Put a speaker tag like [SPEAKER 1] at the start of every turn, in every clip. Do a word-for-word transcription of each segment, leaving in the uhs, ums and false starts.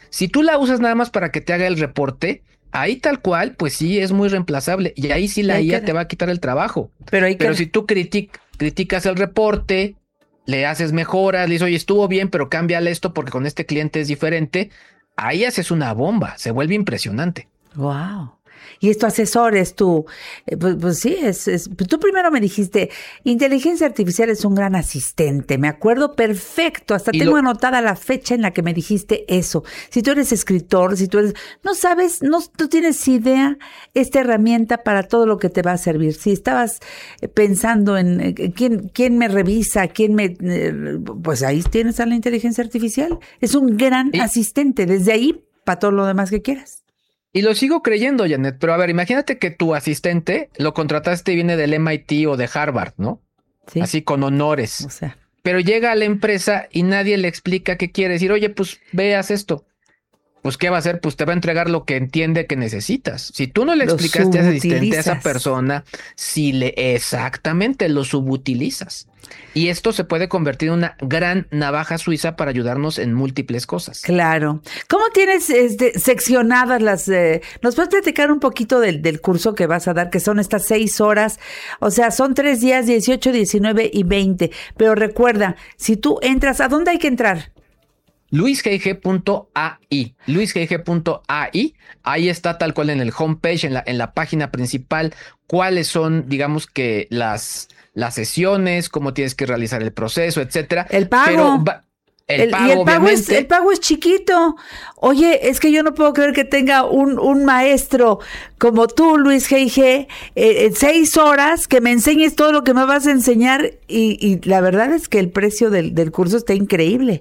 [SPEAKER 1] Si tú la usas nada más para que te haga el reporte, ahí tal cual, pues sí, es muy reemplazable. Y ahí sí
[SPEAKER 2] Y
[SPEAKER 1] la
[SPEAKER 2] hay
[SPEAKER 1] I A
[SPEAKER 2] que,
[SPEAKER 1] te va a quitar el trabajo.
[SPEAKER 2] pero hay
[SPEAKER 1] Pero
[SPEAKER 2] que,
[SPEAKER 1] si tú critic- criticas el reporte, le haces mejoras, le dices, oye, estuvo bien, pero cámbiale esto porque con este cliente es diferente, ahí haces una bomba, se vuelve impresionante.
[SPEAKER 2] wow. Y es tu asesor, es tu, eh, pues, pues sí, es, es, pues tú primero me dijiste, inteligencia artificial es un gran asistente, me acuerdo perfecto, hasta
[SPEAKER 1] Y
[SPEAKER 2] tengo
[SPEAKER 1] lo,
[SPEAKER 2] anotada la fecha en la que me dijiste eso. Si tú eres escritor, si tú eres, no sabes, no, tú tienes idea esta herramienta para todo lo que te va a servir. Si estabas eh, pensando en eh, quién, quién me revisa, quién me, eh, pues ahí tienes a la inteligencia artificial. Es un gran
[SPEAKER 1] y,
[SPEAKER 2] asistente, desde ahí para todo lo demás que quieras.
[SPEAKER 1] y lo sigo creyendo, Janet, pero a ver, imagínate que tu asistente lo contrataste y viene del M I T o de Harvard, ¿no?
[SPEAKER 2] Sí,
[SPEAKER 1] Así con
[SPEAKER 2] o
[SPEAKER 1] honores.
[SPEAKER 2] sea.
[SPEAKER 1] Pero llega a la empresa y nadie le explica qué quiere decir. Oye, pues veas esto. Pues, ¿qué va a hacer? Pues te va a entregar lo que entiende que necesitas. Si tú no le
[SPEAKER 2] Lo
[SPEAKER 1] explicaste a ese asistente, a esa
[SPEAKER 2] subutilizas.
[SPEAKER 1] persona, si le exactamente lo subutilizas. Y esto se puede convertir en una gran navaja suiza para ayudarnos en múltiples cosas.
[SPEAKER 2] Claro. ¿Cómo tienes este, seccionadas las... Eh, ¿nos puedes platicar un poquito del, del curso que vas a dar, que son estas seis horas? O sea, son tres días, dieciocho, diecinueve y veinte. Pero recuerda, si tú entras, ¿a dónde hay que entrar?
[SPEAKER 1] luis g g punto a i, luis g g punto a i, ahí está tal cual en el homepage, en la, en la página principal, cuáles son, digamos que las, las sesiones, cómo tienes que realizar el proceso, etcétera.
[SPEAKER 2] El
[SPEAKER 1] Pero
[SPEAKER 2] pago.
[SPEAKER 1] va- el
[SPEAKER 2] El, y
[SPEAKER 1] pago,
[SPEAKER 2] el pago es, el
[SPEAKER 1] obviamente,
[SPEAKER 2] pago es chiquito. Oye, es que yo no puedo creer que tenga un, un maestro como tú, Luis G G, eh, eh, seis horas, que me enseñes todo lo que me vas a enseñar. Y, y la verdad es que el precio del, del curso está increíble.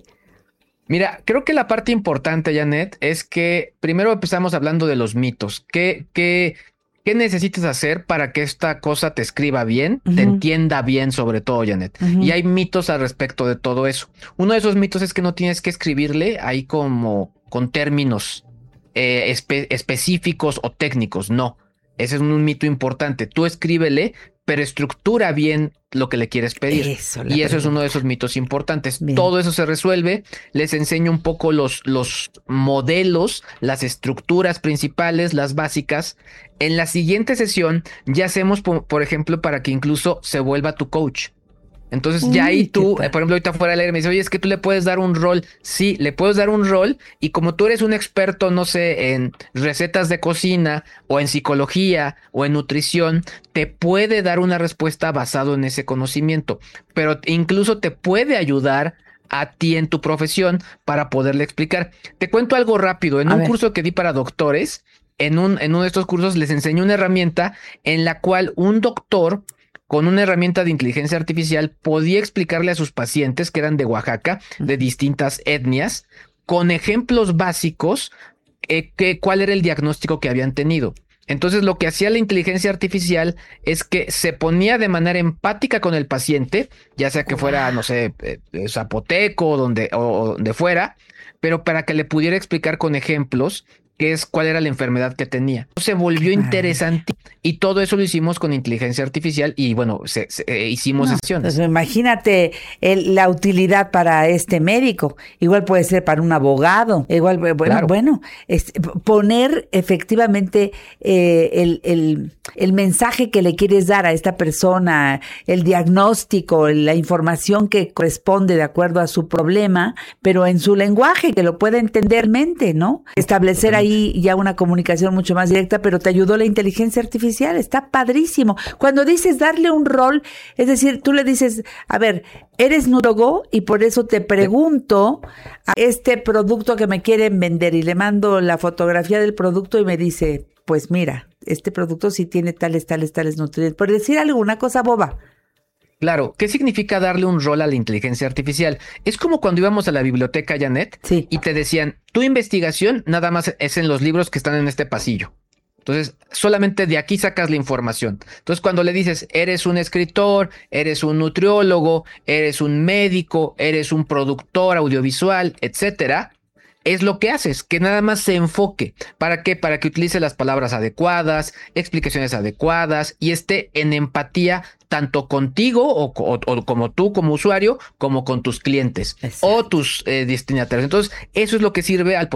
[SPEAKER 1] mira, creo que la parte importante, Janet, es que primero empezamos hablando de los mitos. ¿Qué, qué, qué necesitas hacer para que esta cosa te escriba bien, te
[SPEAKER 2] Ujú,
[SPEAKER 1] entienda bien sobre todo, Janet? Y
[SPEAKER 2] ujú.
[SPEAKER 1] hay mitos al respecto de todo eso. Uno de esos mitos es que no tienes que escribirle ahí como con términos eh, espe- específicos o técnicos. No, ese es un mito importante. Tú escríbele, pero estructura bien lo que le quieres pedir.
[SPEAKER 2] Eso, la
[SPEAKER 1] Y eso es uno de
[SPEAKER 2] pregunta.
[SPEAKER 1] esos mitos importantes.
[SPEAKER 2] Bien.
[SPEAKER 1] Todo eso se resuelve. Les enseño un poco los, los modelos, las estructuras principales, las básicas. En la siguiente sesión ya hacemos, por, por ejemplo, para que incluso se vuelva tu coach. Entonces ya ahí
[SPEAKER 2] Uy, qué
[SPEAKER 1] tú, eh, por
[SPEAKER 2] padre.
[SPEAKER 1] ejemplo, ahorita fuera del aire me dice, oye, es que tú le puedes dar un rol. Sí, le puedes dar un rol y como tú eres un experto, no sé, en recetas de cocina o en psicología o en nutrición, te puede dar una respuesta basado en ese conocimiento, pero incluso te puede ayudar a ti en tu profesión para poderle explicar. Te cuento algo rápido. En
[SPEAKER 2] A
[SPEAKER 1] un
[SPEAKER 2] ver.
[SPEAKER 1] curso que di para doctores, en un, en uno de estos cursos les enseñé una herramienta en la cual un doctor con una herramienta de inteligencia artificial podía explicarle a sus pacientes que eran de Oaxaca, de
[SPEAKER 2] Ujú.
[SPEAKER 1] distintas etnias, con ejemplos básicos, eh, que, cuál era el diagnóstico que habían tenido. Entonces lo que hacía la inteligencia artificial es que se ponía de manera empática con el paciente, ya sea que fuera, no
[SPEAKER 2] Guau.
[SPEAKER 1] sé, eh, eh, zapoteco donde, o o donde fuera, pero para que le pudiera explicar con ejemplos qué es cuál era la enfermedad que tenía. Se
[SPEAKER 2] Qué
[SPEAKER 1] volvió
[SPEAKER 2] maravilla.
[SPEAKER 1] interesante y todo eso lo hicimos con inteligencia artificial y bueno, se, se, eh, hicimos
[SPEAKER 2] No, pues
[SPEAKER 1] sesiones.
[SPEAKER 2] imagínate el- la utilidad para este médico. Igual puede ser para un abogado. Igual, bu- bueno,
[SPEAKER 1] Claro.
[SPEAKER 2] bueno, es, p- poner efectivamente eh, el, el, el mensaje que le quieres dar a esta persona, el diagnóstico, la información que corresponde de acuerdo a su problema, pero en su lenguaje, que lo pueda entender mente, ¿no? Establecer
[SPEAKER 1] Totalmente.
[SPEAKER 2] ahí ya una comunicación mucho más directa, pero te ayudó la inteligencia artificial. Está padrísimo. Cuando dices darle un rol, es decir, tú le dices, a ver, eres nurólogo y por eso te
[SPEAKER 1] Sí.
[SPEAKER 2] pregunto a este producto que me quieren vender y le mando la fotografía del producto y me dice, pues mira, este producto sí tiene tales, tales, tales nutrientes. Por decir alguna cosa boba.
[SPEAKER 1] Claro, ¿qué significa darle un rol a la inteligencia artificial? Es como cuando íbamos a la biblioteca, Janet,
[SPEAKER 2] Sí.
[SPEAKER 1] y te decían, tu investigación nada más es en los libros que están en este pasillo. Entonces, solamente de aquí sacas la información. Entonces, cuando le dices, eres un escritor, eres un nutriólogo, eres un médico, eres un productor audiovisual, etcétera, es lo que haces, que nada más se enfoque. ¿Para qué? Para que utilice las palabras adecuadas, explicaciones adecuadas y esté en empatía tanto contigo o, o- o como tú como usuario, como con tus clientes o
[SPEAKER 2] Exacto.
[SPEAKER 1] tus eh, destinatarios. Entonces, eso es lo que sirve al